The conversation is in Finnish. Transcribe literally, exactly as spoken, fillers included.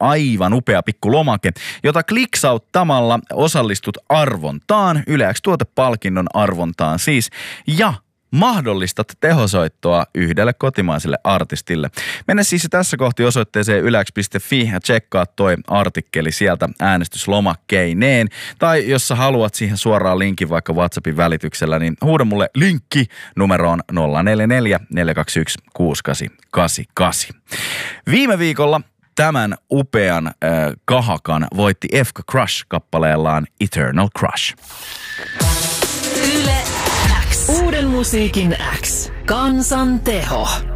aivan upea pikku lomake, jota kliksauttamalla osallistut arvontaan, Yle X tuotepalkinnon arvontaan siis, ja mahdollistat tehosoittoa yhdelle kotimaiselle artistille. Mene siis tässä kohti osoitteeseen yle x piste fi ja tsekkaa toi artikkeli sieltä äänestyslomakkeineen. Tai jos sä haluat siihen suoraan linkin vaikka WhatsAppin välityksellä, niin huuda mulle linkki numeroon nolla neljä neljä neljä kaksi yksi kuusi kahdeksan kahdeksan kahdeksan. Viime viikolla tämän upean äh, kahakan voitti Efka Crush-kappaleellaan Eternal Crush. Yle X. Uuden musiikin X. Kansan teho.